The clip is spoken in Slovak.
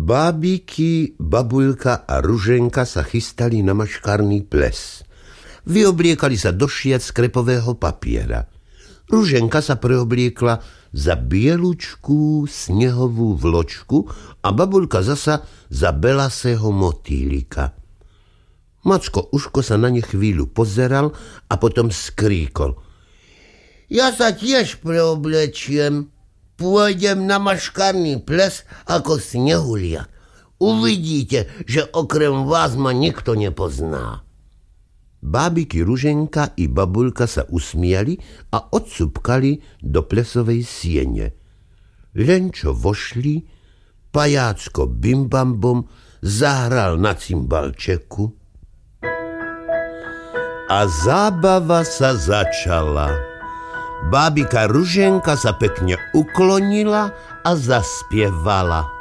Bábiky, Babuľka a Ruženka sa chystali na maškarný ples. Vyobliekali sa do šiat z krepového papiera. Ruženka sa preobliekla za bielučkú snehovú vločku a Babuľka zasa za belasého motýlika. Macko Uško sa na ne chvíľu pozeral a potom skríkol. Ja sa tiež preoblečiem. Pôjdem na maškarný ples ako Snehuliak. Uvidíte, že okrem vás ma nikto nepozná. Bábiky Ruženka i Babuľka sa usmiali a odsúpkali do plesovej siene. Len čo vošli, pajácko Bimbambom zahral na cymbalčeku a zábava sa začala. Bábika Ruženka sa pekne uklonila a zaspievala.